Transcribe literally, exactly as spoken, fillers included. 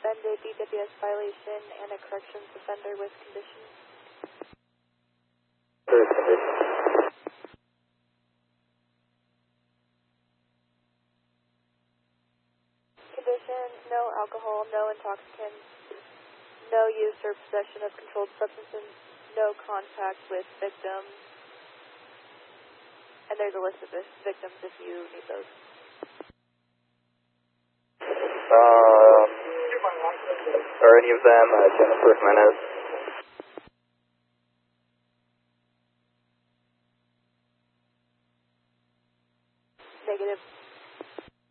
suspended D W S violation and a corrections offender with conditions. With conditions. Condition, no alcohol, no intoxicants, no use or possession of controlled substances, no contact with victims, and there's a list of this victims if you need those. Uh, are any of them uh, Jennifer Jimenez?